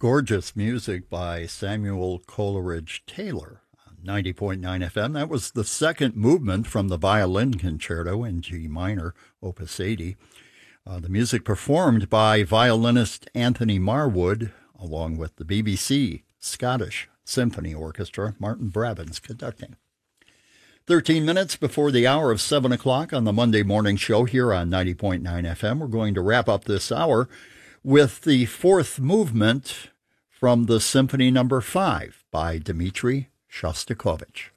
Gorgeous music by Samuel Coleridge Taylor on 90.9 FM. That was the second movement from the Violin Concerto in G minor, Opus 80. The music performed by violinist Anthony Marwood, along with the BBC Scottish Symphony Orchestra, Martin Brabants conducting. 13 minutes before the hour of 7 o'clock on the Monday morning show here on 90.9 FM. We're going to wrap up this hour with the fourth movement from the Symphony No. 5 by Dmitri Shostakovich.